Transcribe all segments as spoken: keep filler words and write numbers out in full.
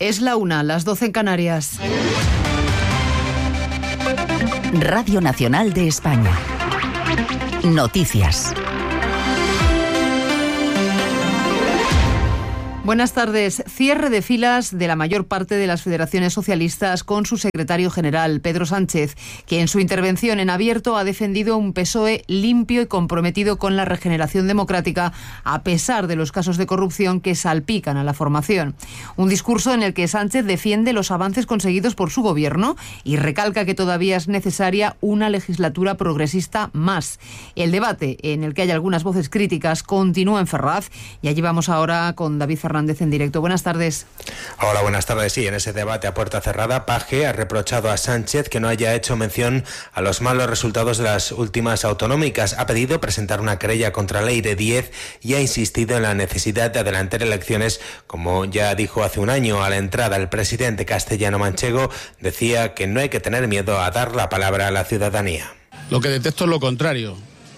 Es la una, las doce en Canarias. Radio Nacional de España. Noticias. Buenas tardes. Cierre de filas de la mayor parte de las federaciones socialistas con su secretario general, Pedro Sánchez, que en su intervención en abierto ha defendido un P S O E limpio y comprometido con la regeneración democrática, a pesar de los casos de corrupción que salpican a la formación. Un discurso en el que Sánchez defiende los avances conseguidos por su gobierno y recalca que todavía es necesaria una legislatura progresista más. El debate, en el que hay algunas voces críticas, continúa en Ferraz y allí vamos ahora con David Fernández en directo. Buenas tardes. Hola, buenas tardes. Sí, en ese debate a puerta cerrada, Paje ha reprochado a Sánchez que no haya hecho mención a los malos resultados de las últimas autonómicas. Ha pedido presentar una querella contra Ley de diez y ha insistido en la necesidad de adelantar elecciones, como ya dijo hace un año. A la entrada, el presidente castellano-manchego decía que no hay que tener miedo a dar la palabra a la ciudadanía. Lo que detesto es lo contrario.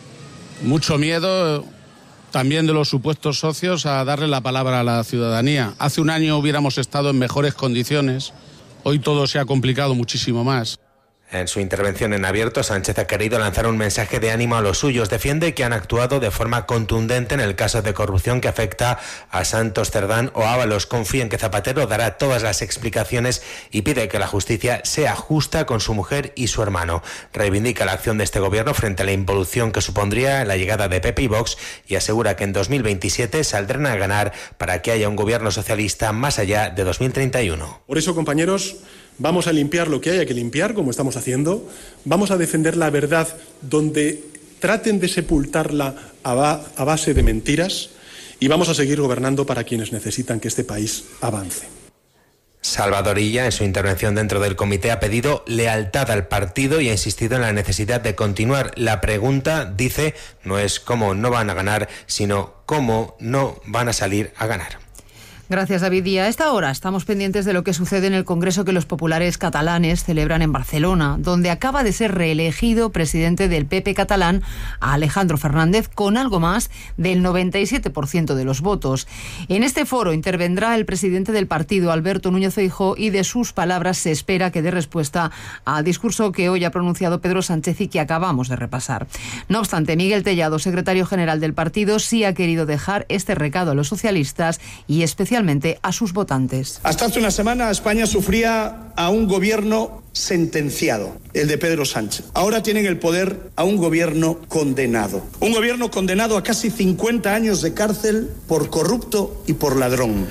Mucho miedo también de los supuestos socios a darle la palabra a la ciudadanía. Hace un año hubiéramos estado en mejores condiciones, hoy todo se ha complicado muchísimo más. En su intervención en abierto, Sánchez ha querido lanzar un mensaje de ánimo a los suyos. Defiende que han actuado de forma contundente en el caso de corrupción que afecta a Santos Cerdán o Ábalos. Confía en que Zapatero dará todas las explicaciones y pide que la justicia sea justa con su mujer y su hermano. Reivindica la acción de este gobierno frente a la involución que supondría la llegada de P P y Vox y asegura que en dos mil veintisiete saldrán a ganar para que haya un gobierno socialista más allá de dos mil treinta y uno. Por eso, compañeros, vamos a limpiar lo que haya que limpiar, como estamos haciendo. Vamos a defender la verdad donde traten de sepultarla a, ba- a base de mentiras y vamos a seguir gobernando para quienes necesitan que este país avance. Salvador Illa, en su intervención dentro del comité, ha pedido lealtad al partido y ha insistido en la necesidad de continuar. La pregunta, dice, no es cómo no van a ganar, sino cómo no van a salir a ganar. Gracias, David. Y a esta hora estamos pendientes de lo que sucede en el Congreso que los populares catalanes celebran en Barcelona, donde acaba de ser reelegido presidente del P P catalán a Alejandro Fernández con algo más del noventa y siete por ciento de los votos. En este foro intervendrá el presidente del partido, Alberto Núñez Feijóo, y de sus palabras se espera que dé respuesta al discurso que hoy ha pronunciado Pedro Sánchez y que acabamos de repasar. No obstante, Miguel Tellado, secretario general del partido, sí ha querido dejar este recado a los socialistas y especialmente a sus votantes. Hasta hace una semana España sufría a un gobierno sentenciado, el de Pedro Sánchez. Ahora tienen el poder a un gobierno condenado. Un gobierno condenado a casi cincuenta años de cárcel por corrupto y por ladrón.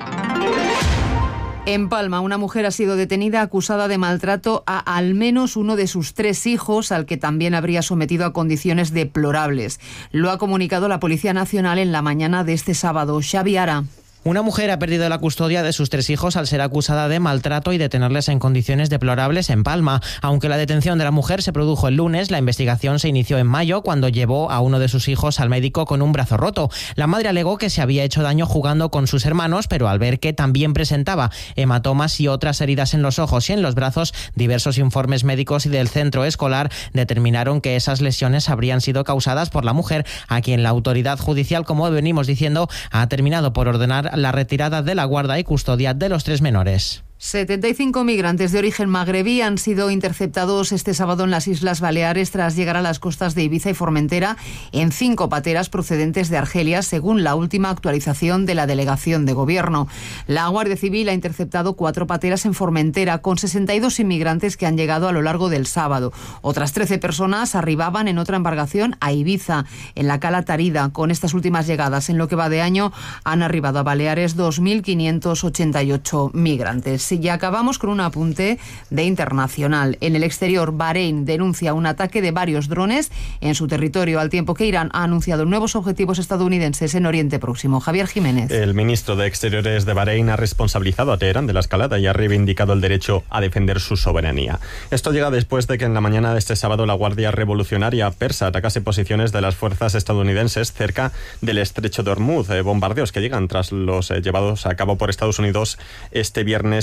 En Palma, una mujer ha sido detenida acusada de maltrato a al menos uno de sus tres hijos, al que también habría sometido a condiciones deplorables. Lo ha comunicado la Policía Nacional en la mañana de este sábado. Xavi Ara. Una mujer ha perdido la custodia de sus tres hijos al ser acusada de maltrato y de tenerles en condiciones deplorables en Palma. Aunque la detención de la mujer se produjo el lunes, la investigación se inició en mayo cuando llevó a uno de sus hijos al médico con un brazo roto. La madre alegó que se había hecho daño jugando con sus hermanos, pero al ver que también presentaba hematomas y otras heridas en los ojos y en los brazos, diversos informes médicos y del centro escolar determinaron que esas lesiones habrían sido causadas por la mujer, a quien la autoridad judicial, como venimos diciendo, ha terminado por ordenar la retirada de la guarda y custodia de los tres menores. setenta y cinco migrantes de origen magrebí han sido interceptados este sábado en las Islas Baleares tras llegar a las costas de Ibiza y Formentera en cinco pateras procedentes de Argelia, según la última actualización de la delegación de gobierno. La Guardia Civil ha interceptado cuatro pateras en Formentera con sesenta y dos inmigrantes que han llegado a lo largo del sábado. Otras trece personas arribaban en otra embarcación a Ibiza, en la Cala Tarida. Con estas últimas llegadas en lo que va de año han arribado a Baleares dos mil quinientos ochenta y ocho migrantes. Y acabamos con un apunte de internacional. En el exterior, Bahrein denuncia un ataque de varios drones en su territorio, al tiempo que Irán ha anunciado nuevos objetivos estadounidenses en Oriente Próximo. Javier Jiménez. El ministro de Exteriores de Bahrein ha responsabilizado a Teherán de la escalada y ha reivindicado el derecho a defender su soberanía. Esto llega después de que en la mañana de este sábado la Guardia Revolucionaria persa atacase posiciones de las fuerzas estadounidenses cerca del estrecho de Hormuz. Eh, bombardeos que llegan tras los eh, llevados a cabo por Estados Unidos este viernes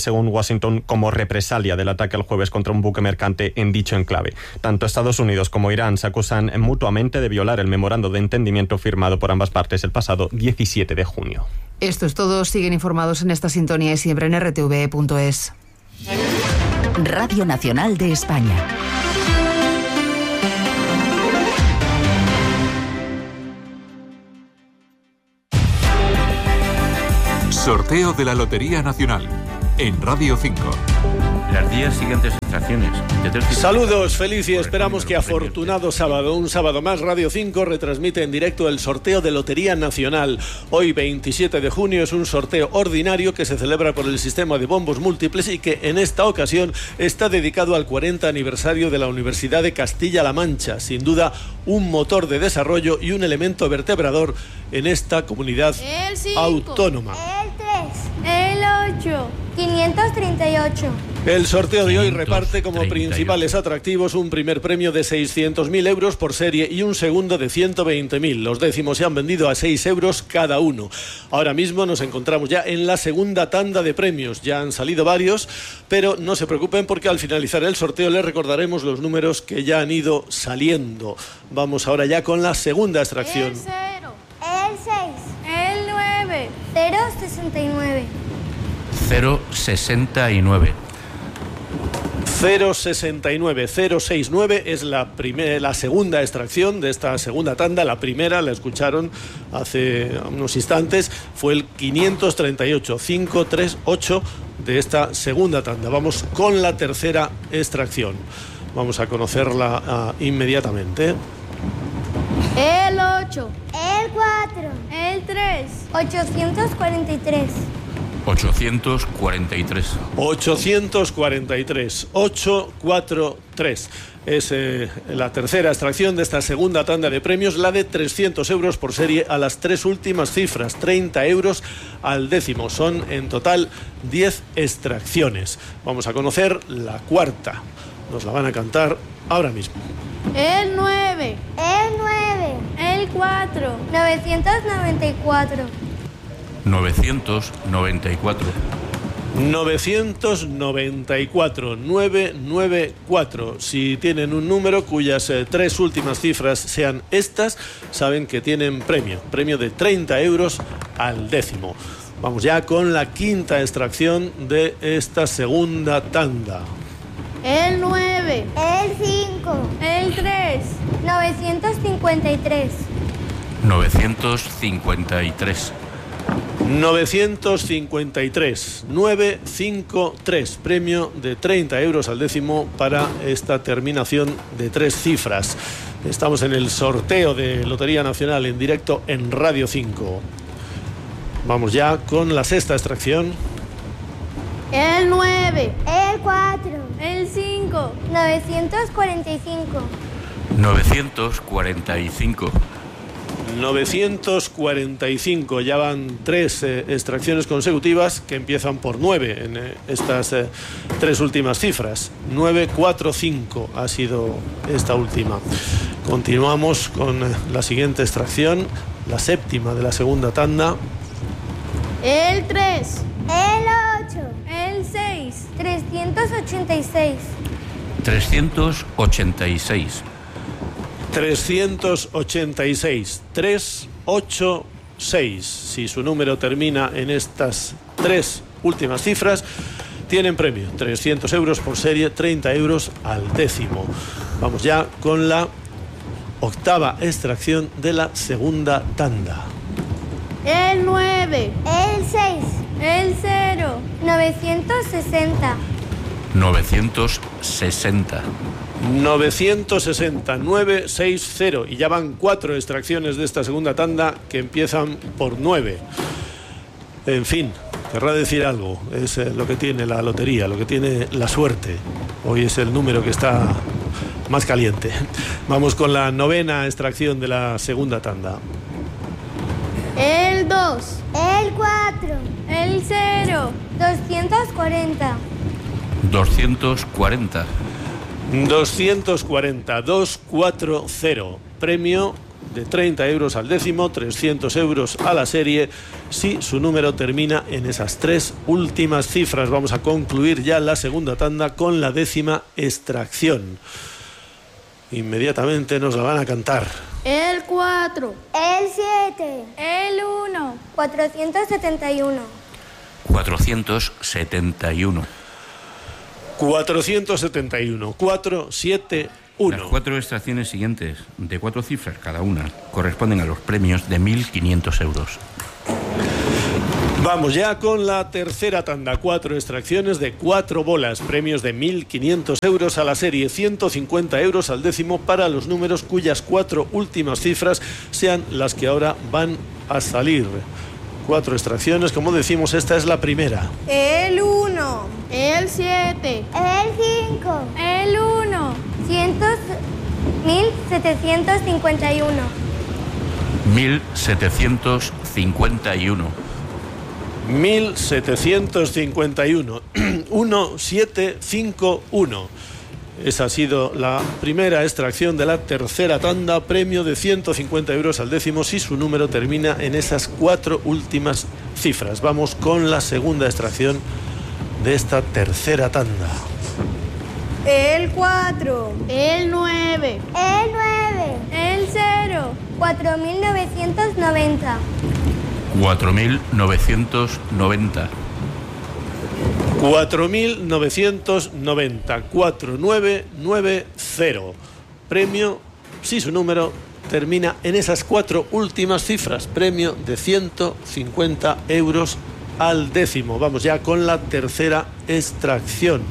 según Washington, como represalia del ataque el jueves contra un buque mercante en dicho enclave. Tanto Estados Unidos como Irán se acusan mutuamente de violar el memorando de entendimiento firmado por ambas partes el pasado diecisiete de junio. Esto es todo. Siguen informados en esta sintonía y siempre en r t v punto es. Radio Nacional de España. Sorteo de la Lotería Nacional en Radio cinco. Las diez siguientes extracciones. Saludos, feliz y esperamos que afortunado sábado, un sábado más, Radio cinco retransmite en directo el sorteo de Lotería Nacional. Hoy, veintisiete de junio, es un sorteo ordinario que se celebra por el sistema de bombos múltiples y que en esta ocasión está dedicado al cuarenta aniversario de la Universidad de Castilla-La Mancha. Sin duda, un motor de desarrollo y un elemento vertebrador en esta comunidad el cinco, autónoma. El tres, el ocho, quinientos treinta y ocho. El sorteo de hoy reparte como principales atractivos un primer premio de seiscientos mil euros por serie y un segundo de ciento veinte mil. Los décimos se han vendido a seis euros cada uno. Ahora mismo nos encontramos ya en la segunda tanda de premios. Ya han salido varios, pero no se preocupen porque al finalizar el sorteo les recordaremos los números que ya han ido saliendo. Vamos ahora ya con la segunda extracción. El cero, el seis, el nueve, cero sesenta y nueve. cero sesenta y nueve. cero sesenta y nueve, cero sesenta y nueve es la, primer, la segunda extracción de esta segunda tanda. La primera, la escucharon hace unos instantes, fue el quinientos treinta y ocho, quinientos treinta y ocho de esta segunda tanda. Vamos con la tercera extracción. Vamos a conocerla uh, inmediatamente. El ocho, el cuatro, el tres, ochocientos cuarenta y tres. ochocientos cuarenta y tres. ochocientos cuarenta y tres. ochocientos cuarenta y tres. Es eh, la tercera extracción de esta segunda tanda de premios, la de trescientos euros por serie a las tres últimas cifras, treinta euros al décimo. Son en total diez extracciones. Vamos a conocer la cuarta. Nos la van a cantar ahora mismo. El nueve, el nueve, el cuatro, novecientos noventa y cuatro. novecientos noventa y cuatro. novecientos noventa y cuatro, novecientos noventa y cuatro. Si tienen un número cuyas eh, tres últimas cifras sean estas, saben que tienen premio, premio de treinta euros al décimo. Vamos ya con la quinta extracción de esta segunda tanda. El nueve, el cinco, el tres, novecientos cincuenta y tres. novecientos cincuenta y tres. novecientos cincuenta y tres, novecientos cincuenta y tres, premio de treinta euros al décimo para esta terminación de tres cifras. Estamos en el sorteo de Lotería Nacional en directo en Radio cinco. Vamos ya con la sexta extracción. El nueve, el cuatro, el cinco, novecientos cuarenta y cinco. novecientos cuarenta y cinco. novecientos cuarenta y cinco, ya van tres eh, extracciones consecutivas que empiezan por nueve en eh, estas eh, tres últimas cifras. novecientos cuarenta y cinco ha sido esta última. Continuamos con eh, la siguiente extracción, la séptima de la segunda tanda. El tres, el ocho, el seis, trescientos ochenta y seis. trescientos ochenta y seis. trescientos ochenta y seis, trescientos ochenta y seis. Si su número termina en estas tres últimas cifras, tienen premio, trescientos euros por serie, treinta euros al décimo. Vamos ya con la octava extracción de la segunda tanda. El nueve, el seis, el cero, novecientos sesenta. novecientos sesenta. novecientos sesenta, novecientos sesenta. Y ya van cuatro extracciones de esta segunda tanda que empiezan por nueve. En fin, querrá decir algo. Es eh, lo que tiene la lotería, lo que tiene la suerte. Hoy es el número que está más caliente. Vamos con la novena extracción de la segunda tanda. El dos, el cuatro, el cero, doscientos cuarenta. doscientos cuarenta. doscientos cuarenta, doscientos cuarenta. Premio de treinta euros al décimo, trescientos euros a la serie, si su número termina en esas tres últimas cifras. Vamos a concluir ya la segunda tanda con la décima extracción. Inmediatamente nos la van a cantar. El cuatro. El siete. El uno. cuatrocientos setenta y uno. cuatrocientos setenta y uno. cuatrocientos setenta y uno. cuatro, siete, uno. Las cuatro extracciones siguientes, de cuatro cifras cada una, corresponden a los premios de mil quinientos euros. Vamos ya con la tercera tanda. Cuatro extracciones de cuatro bolas. Premios de mil quinientos euros a la serie. ciento cincuenta euros al décimo para los números cuyas cuatro últimas cifras sean las que ahora van a salir. Cuatro extracciones, como decimos, esta es la primera. El uno. El siete. El cinco. El uno. mil setecientos cincuenta y uno. mil setecientos cincuenta y uno. mil setecientos cincuenta y uno. uno siete cinco uno. Esa ha sido la primera extracción de la tercera tanda. Premio de ciento cincuenta euros al décimo si su número termina en esas cuatro últimas cifras. Vamos con la segunda extracción de esta tercera tanda. El cuatro. El nueve. El nueve. El cero. cuatro mil novecientos noventa. cuatro mil novecientos noventa. cuatro mil novecientos noventa. cuatro nueve nueve cero. Premio si su número termina en esas cuatro últimas cifras. Premio de ciento cincuenta euros al décimo. Vamos ya con la tercera extracción.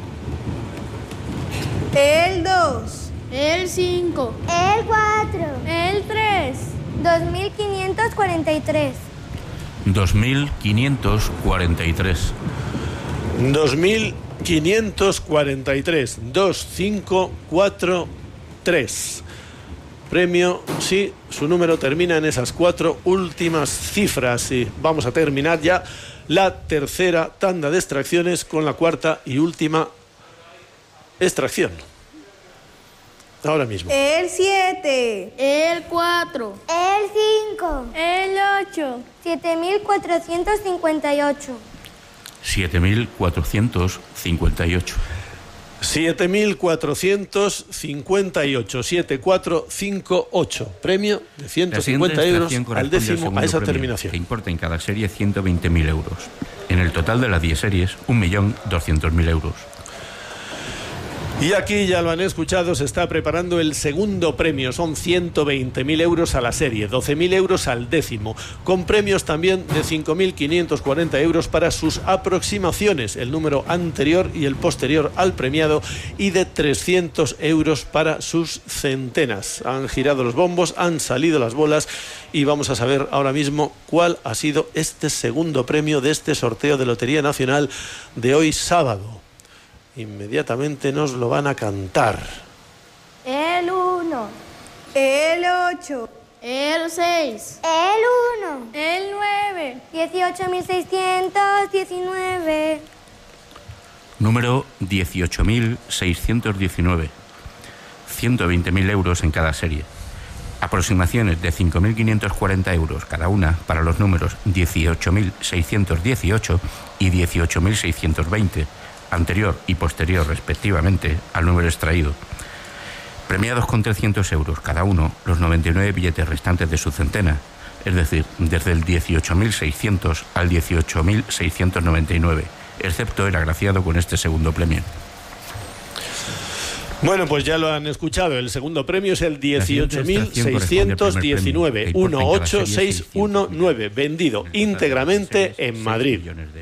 El dos. El cinco. El cuatro. El tres. dos mil quinientos cuarenta y tres. dos mil quinientos cuarenta y tres. dos mil quinientos cuarenta y tres. dos cinco cuatro tres. Premio si su número termina en esas cuatro últimas cifras. Y vamos a terminar ya la tercera tanda de extracciones con la cuarta y última extracción. Ahora mismo. El siete. El cuatro. El cinco. El ocho. siete mil cuatrocientos cincuenta y ocho. siete mil cuatrocientos cincuenta y ocho. siete mil cuatrocientos cincuenta y ocho. siete cuatro cinco ocho. Premio de ciento cincuenta euros al décimo a esa terminación. Que importa en cada serie ciento veinte mil euros. En el total de las diez series, un millón doscientos mil euros. Y aquí ya lo han escuchado, se está preparando el segundo premio. Son ciento veinte mil euros a la serie, doce mil euros al décimo, con premios también de cinco mil quinientos cuarenta euros para sus aproximaciones, el número anterior y el posterior al premiado, y de trescientos euros para sus centenas. Han girado los bombos, han salido las bolas y vamos a saber ahora mismo cuál ha sido este segundo premio de este sorteo de Lotería Nacional de hoy sábado. Inmediatamente nos lo van a cantar. El uno. El ocho. El seis. El uno. El nueve. dieciocho mil seiscientos diecinueve. Número dieciocho mil seiscientos diecinueve. ciento veinte mil euros en cada serie. Aproximaciones de cinco mil quinientos cuarenta euros cada una para los números dieciocho mil seiscientos dieciocho y dieciocho mil seiscientos veinte. Anterior y posterior respectivamente al número extraído. Premiados con trescientos euros cada uno los noventa y nueve billetes restantes de su centena, es decir, desde el dieciocho mil seiscientos al dieciocho mil seiscientos noventa y nueve, excepto el agraciado con este segundo premio. Bueno, pues ya lo han escuchado, el segundo premio es el dieciocho mil seiscientos diecinueve, uno ocho seis uno nueve, vendido íntegramente en Madrid.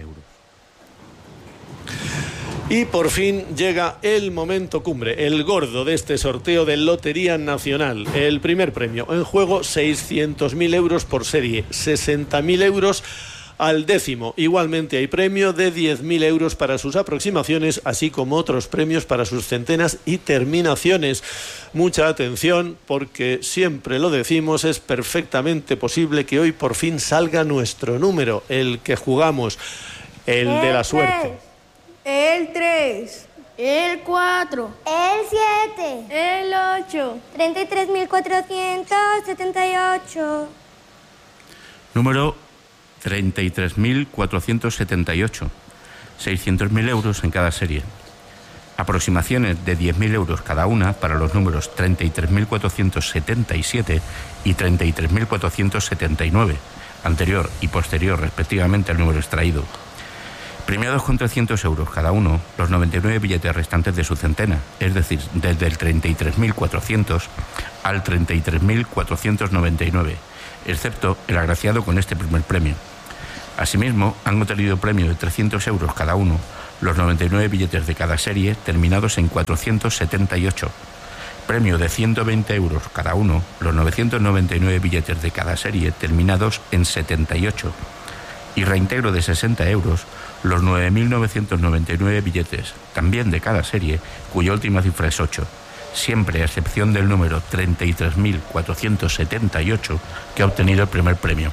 Y por fin llega el momento cumbre, el gordo de este sorteo de Lotería Nacional. El primer premio en juego, seiscientos mil euros por serie, sesenta mil euros al décimo. Igualmente hay premio de diez mil euros para sus aproximaciones, así como otros premios para sus centenas y terminaciones. Mucha atención, porque siempre lo decimos, es perfectamente posible que hoy por fin salga nuestro número, el que jugamos, el de la suerte. El tres. El cuatro. El siete. El ocho. treinta y tres mil cuatrocientos setenta y ocho. Número treinta y tres mil cuatrocientos setenta y ocho. seiscientos mil euros en cada serie. Aproximaciones de diez mil euros cada una para los números treinta y tres mil cuatrocientos setenta y siete y treinta y tres mil cuatrocientos setenta y nueve, anterior y posterior respectivamente al número extraído. Premiados con trescientos euros cada uno, los noventa y nueve billetes restantes de su centena, es decir, desde el treinta y tres mil cuatrocientos al treinta y tres mil cuatrocientos noventa y nueve, excepto el agraciado con este primer premio. Asimismo, han obtenido premio de trescientos euros cada uno, los noventa y nueve billetes de cada serie terminados en cuatrocientos setenta y ocho. Premio de ciento veinte euros cada uno, los novecientos noventa y nueve billetes de cada serie terminados en setenta y ocho. Y reintegro de sesenta euros, los nueve mil novecientos noventa y nueve billetes, también de cada serie, cuya última cifra es ocho, siempre a excepción del número treinta y tres mil cuatrocientos setenta y ocho, que ha obtenido el primer premio.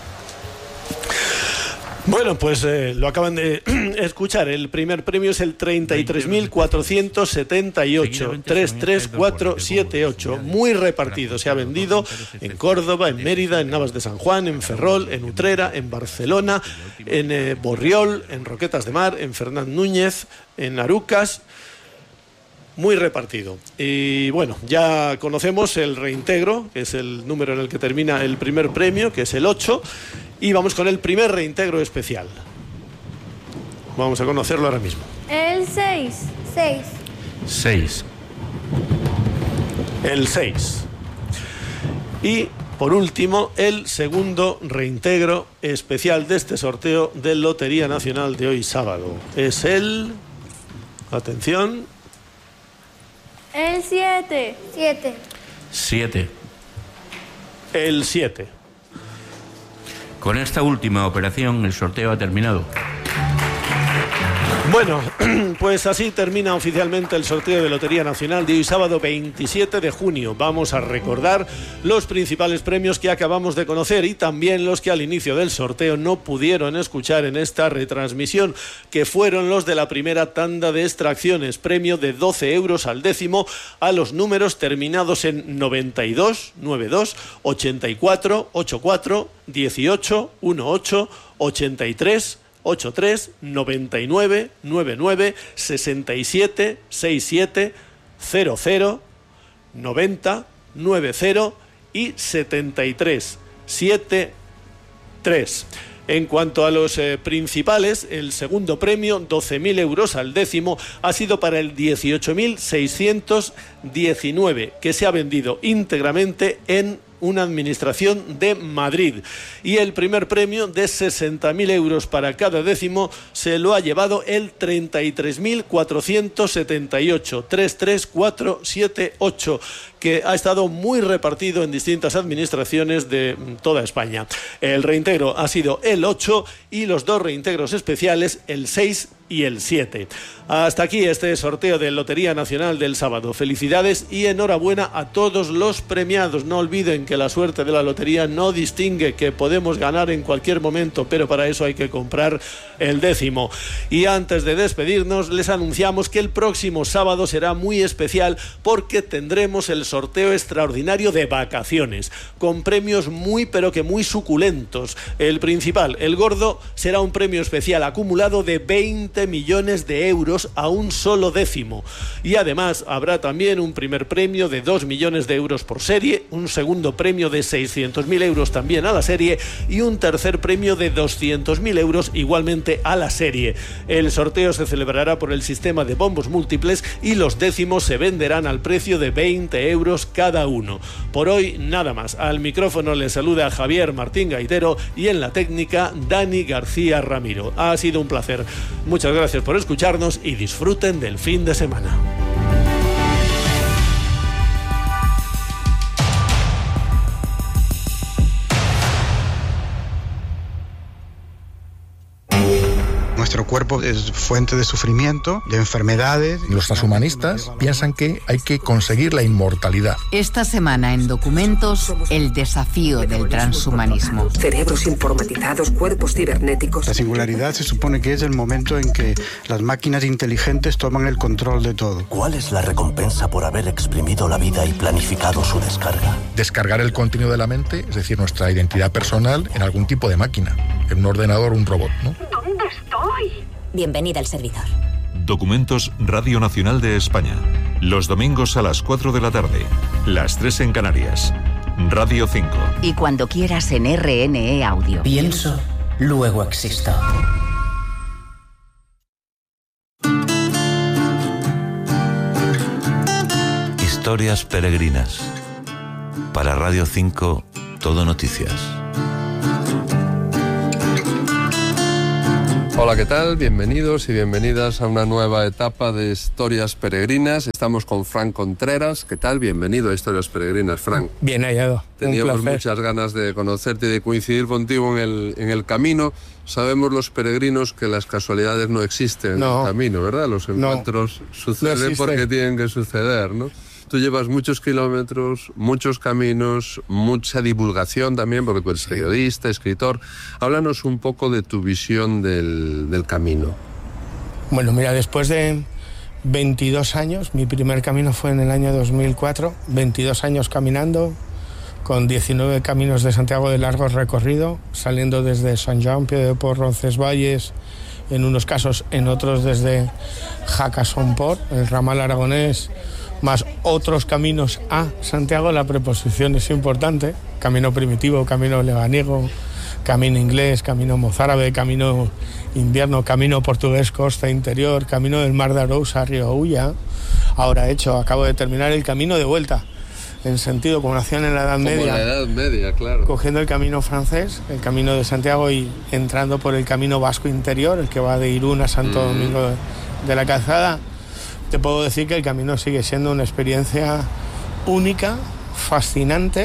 Bueno, pues eh, lo acaban de escuchar. El primer premio es el treinta y tres mil cuatrocientos setenta y ocho, treinta y tres mil cuatrocientos setenta y ocho. Muy repartido. Se ha vendido en Córdoba, en Mérida, en Navas de San Juan, en Ferrol, en Utrera, en Barcelona, en eh, Borriol, en Roquetas de Mar, en Fernán Núñez, en Arucas. Muy repartido. Y bueno, ya conocemos el reintegro, que es el número en el que termina el primer premio, que es el ocho. Y vamos con el primer reintegro especial. Vamos a conocerlo ahora mismo. El seis. seis. seis. El seis. Y por último, el segundo reintegro especial de este sorteo de Lotería Nacional de hoy sábado. Es el... Atención. El siete. siete. siete. El siete. Con esta última operación el sorteo ha terminado. Bueno, pues así termina oficialmente el sorteo de Lotería Nacional de hoy sábado veintisiete de junio. Vamos a recordar los principales premios que acabamos de conocer y también los que al inicio del sorteo no pudieron escuchar en esta retransmisión, que fueron los de la primera tanda de extracciones. Premio de doce euros al décimo a los números terminados en noventa y dos, noventa y dos, ochenta y cuatro, ochenta y cuatro, dieciocho, dieciocho, ochenta y tres, ochenta y tres, noventa y nueve, noventa y nueve, sesenta y siete, sesenta y siete, cero cero, noventa, noventa y setenta y tres, setenta y tres. En cuanto a los eh, principales, el segundo premio, doce mil euros al décimo, ha sido para el dieciocho mil seiscientos diecinueve, que se ha vendido íntegramente en una administración de Madrid. Y el primer premio de sesenta mil euros para cada décimo se lo ha llevado el treinta y tres mil cuatrocientos setenta y ocho, treinta y tres mil cuatrocientos setenta y ocho, que ha estado muy repartido en distintas administraciones de toda España. El reintegro ha sido el ocho y los dos reintegros especiales, el seis y el siete. Hasta aquí este sorteo de Lotería Nacional del sábado. Felicidades y enhorabuena a todos los premiados. No olviden que la suerte de la lotería no distingue, que podemos ganar en cualquier momento, pero para eso hay que comprar el décimo. Y antes de despedirnos, les anunciamos que el próximo sábado será muy especial porque tendremos el sorteo extraordinario de vacaciones, con premios muy pero que muy suculentos. El principal, el gordo, será un premio especial acumulado de veinte millones de euros a un solo décimo. Y además habrá también un primer premio de dos millones de euros por serie, un segundo premio de seiscientos mil euros también a la serie y un tercer premio de doscientos mil euros igualmente a la serie. El sorteo se celebrará por el sistema de bombos múltiples y los décimos se venderán al precio de veinte euros cada uno. Por hoy nada más. Al micrófono les saluda Javier Martín Gaitero y en la técnica Dani García Ramiro. Ha sido un placer. Muchas gracias por escucharnos y disfruten del fin de semana. Nuestro cuerpo es fuente de sufrimiento, de enfermedades. Los transhumanistas piensan que hay que conseguir la inmortalidad. Esta semana en Documentos, el desafío del transhumanismo. Cerebros informatizados, cuerpos cibernéticos. La singularidad se supone que es el momento en que las máquinas inteligentes toman el control de todo. ¿Cuál es la recompensa por haber exprimido la vida y planificado su descarga? Descargar el contenido de la mente, es decir, nuestra identidad personal, en algún tipo de máquina, en un ordenador o un robot, ¿no? ¿Dónde estoy? Bienvenida al servidor. Documentos Radio Nacional de España. Los domingos a las cuatro de la tarde, las tres en Canarias. Radio cinco. Y cuando quieras en R N E Audio. Pienso, luego existo. Historias peregrinas. Para Radio cinco, Todo Noticias. Hola, ¿qué tal? Bienvenidos y bienvenidas a una nueva etapa de Historias Peregrinas. Estamos con Fran Contreras. ¿Qué tal? Bienvenido a Historias Peregrinas, Fran. Bien hallado. Teníamos muchas ganas de conocerte y de coincidir contigo en el, en el camino. Sabemos los peregrinos que las casualidades no existen no. en el camino, ¿verdad? Los encuentros no. suceden no porque tienen que suceder, ¿no? Tú llevas muchos kilómetros, muchos caminos, mucha divulgación también, porque tú eres periodista, escritor. Háblanos un poco de tu visión del, del camino. Bueno, mira, después de veintidós años, mi primer camino fue en el año dos mil cuatro, veintidós años caminando, con diecinueve caminos de Santiago de largo recorrido, saliendo desde Sant Joan, Piedeport, Roncesvalles, en unos casos, en otros desde Jaca Son Port, el ramal aragonés, más otros caminos a Santiago. La preposición es importante: camino primitivo, camino lebaniego, camino inglés, camino mozárabe, camino invierno, camino portugués, costa interior, camino del Mar de Arousa, Río Ulla. Ahora hecho, acabo de terminar el camino de vuelta, en sentido como lo hacían en la Edad como Media. la Edad Media, claro. Cogiendo el camino francés, el camino de Santiago, y entrando por el camino vasco interior, el que va de Irún a Santo mm. Domingo de, de la Calzada. Te puedo decir que el camino sigue siendo una experiencia única, fascinante,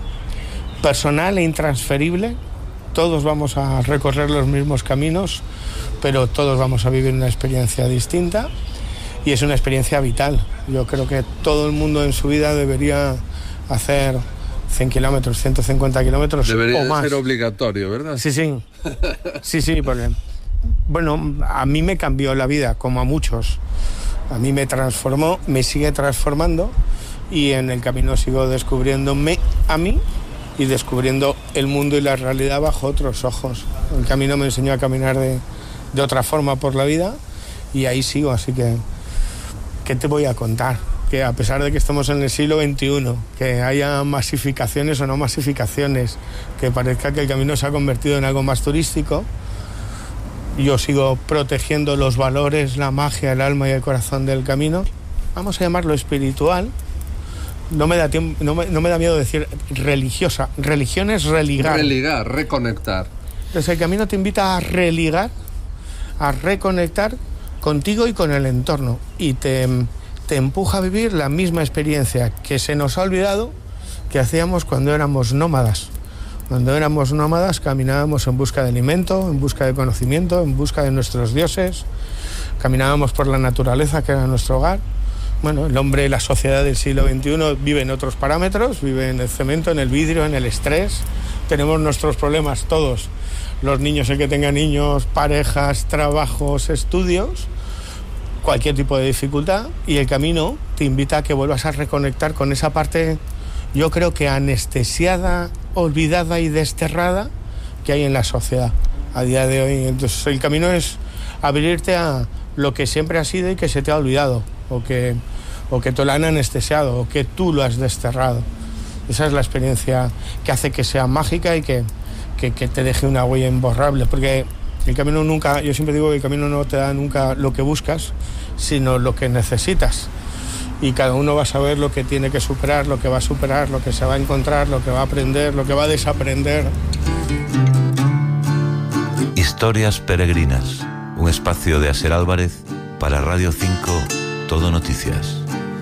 personal e intransferible. Todos vamos a recorrer los mismos caminos, pero todos vamos a vivir una experiencia distinta, y es una experiencia vital. Yo creo que todo el mundo en su vida debería hacer cien kilómetros, ciento cincuenta kilómetros debería o más. Debería ser obligatorio, ¿verdad? Sí, sí. Sí, sí, porque, bueno, a mí me cambió la vida, como a muchos. A mí me transformó, me sigue transformando, y en el camino sigo descubriéndome a mí y descubriendo el mundo y la realidad bajo otros ojos. El camino me enseñó a caminar de, de otra forma por la vida, y ahí sigo. Así que, ¿qué te voy a contar? Que a pesar de que estamos en el siglo veintiuno, que haya masificaciones o no masificaciones, que parezca que el camino se ha convertido en algo más turístico, yo sigo protegiendo los valores, la magia, el alma y el corazón del camino. Vamos a llamarlo espiritual. No me da tiempo, no me, no me da miedo decir religiosa. Religión es religar. Religar, reconectar. Entonces el camino te invita a religar, a reconectar contigo y con el entorno. Y te, te empuja a vivir la misma experiencia que se nos ha olvidado que hacíamos cuando éramos nómadas. Cuando éramos nómadas caminábamos en busca de alimento, en busca de conocimiento, en busca de nuestros dioses. Caminábamos por la naturaleza, que era nuestro hogar. Bueno, el hombre y la sociedad del siglo veintiuno vive en otros parámetros, vive en el cemento, en el vidrio, en el estrés. Tenemos nuestros problemas todos. Los niños, el que tenga niños, parejas, trabajos, estudios, cualquier tipo de dificultad. Y el camino te invita a que vuelvas a reconectar con esa parte, yo creo que anestesiada, olvidada y desterrada, que hay en la sociedad a día de hoy. Entonces el camino es abrirte a lo que siempre ha sido y que se te ha olvidado, o que, o que te lo han anestesiado, o que tú lo has desterrado. Esa es la experiencia que hace que sea mágica y que, que, que te deje una huella imborrable, porque el camino nunca, yo siempre digo que el camino no te da nunca lo que buscas, sino lo que necesitas. Y cada uno va a saber lo que tiene que superar, lo que va a superar, lo que se va a encontrar, lo que va a aprender, lo que va a desaprender. Historias peregrinas, un espacio de Aser Álvarez para Radio cinco, Todo Noticias.